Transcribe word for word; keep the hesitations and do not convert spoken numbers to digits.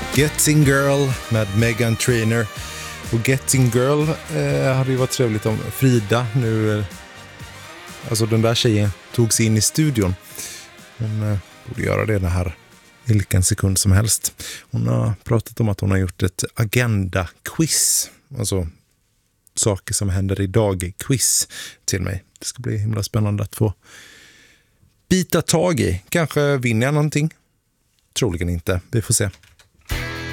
Getting Girl med Meghan Trainor. Och Getting Girl eh, hade ju varit trevligt om Frida nu, eh, alltså den där tjejen tog sig in i studion. Hon eh, borde göra det här vilken sekund som helst. Hon har pratat om att hon har gjort ett agenda-quiz, alltså saker som händer idag-quiz till mig. Det ska bli himla spännande att få bita tag i. Kanske vinner jag någonting. Troligen inte. Vi får se.